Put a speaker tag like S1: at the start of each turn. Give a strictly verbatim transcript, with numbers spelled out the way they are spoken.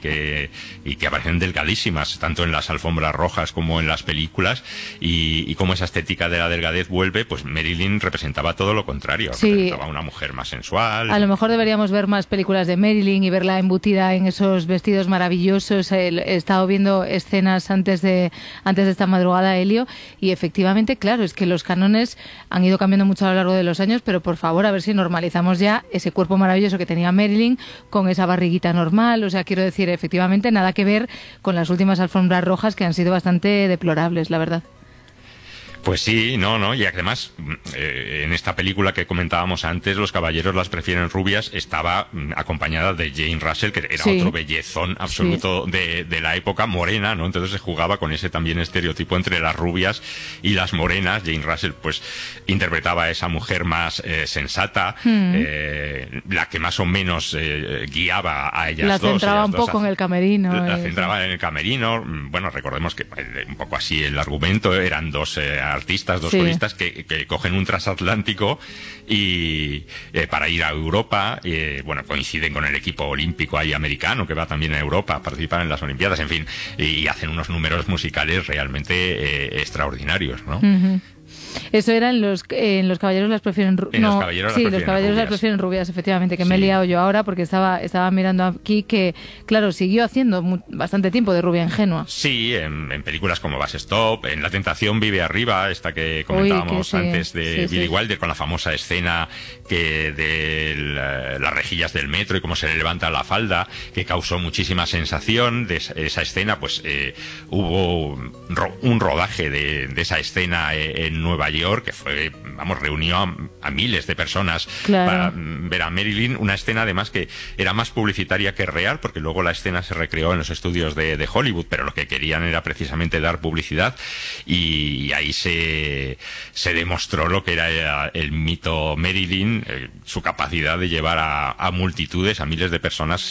S1: que, y que aparecen delgadísimas, tanto en las alfombras rojas como en las películas, y, y como esa estética de la delgadez vuelve, pues Marilyn representaba todo lo contrario,
S2: sí.
S1: representaba a una mujer más sensual.
S2: A lo mejor deberíamos ver más películas de Marilyn y verla embutida en esos vestidos maravillosos. He estado viendo escenas antes de, antes de esta madrugada, Elio, y efectivamente, claro, es que los cánones han ido cambiando mucho a lo largo de los años, pero por favor, a ver si normalizamos ya ese cuerpo maravilloso que tenía Marilyn con esa barriguita normal. O sea, quiero decir, efectivamente, nada que ver con las últimas alfombras rojas que han sido bastante deplorables, la verdad.
S1: Pues sí, no, no, y además eh, en esta película que comentábamos antes, Los caballeros las prefieren rubias, estaba mm, acompañada de Jane Russell, que era sí. otro bellezón absoluto sí. de, de la época, morena, ¿no? Entonces se jugaba con ese también estereotipo entre las rubias y las morenas. Jane Russell pues interpretaba a esa mujer más eh, sensata, mm. eh, la que más o menos eh, guiaba a ellas
S2: la
S1: dos.
S2: La centraba
S1: ellas
S2: un
S1: dos
S2: poco en el camerino.
S1: La
S2: eh,
S1: centraba
S2: sí.
S1: en el camerino. Bueno, recordemos que eh, un poco así el argumento, eran dos eh, artistas, dos sí. coristas que, que cogen un transatlántico y eh, para ir a Europa, eh, bueno, coinciden con el equipo olímpico ahí americano que va también a Europa a participar en las Olimpiadas, en fin, y hacen unos números musicales realmente eh, extraordinarios, ¿no?
S2: Uh-huh. Eso era en los, eh, en los caballeros las prefieren rubias. No,
S1: los caballeros
S2: sí,
S1: las
S2: los caballeros
S1: rubias.
S2: las prefieren rubias, efectivamente, que
S1: sí.
S2: me he liado yo ahora porque estaba, estaba mirando aquí que, claro, siguió haciendo muy, bastante tiempo de rubia ingenua.
S1: Sí, en, en películas como Bus Stop, en La tentación vive arriba, esta que comentábamos Uy, que antes sí. de sí, Billy sí. Wilder, con la famosa escena que de la, las rejillas del metro y cómo se le levanta la falda, que causó muchísima sensación. De esa, esa escena, pues eh, hubo ro, un rodaje de, de esa escena en Nueva York, que fue, vamos, reunió a, a miles de personas
S2: claro.
S1: para ver a Marilyn, una escena además que era más publicitaria que real, porque luego la escena se recreó en los estudios de, de Hollywood, pero lo que querían era precisamente dar publicidad, y ahí se, se demostró lo que era el mito Marilyn, eh, su capacidad de llevar a, a multitudes, a miles de personas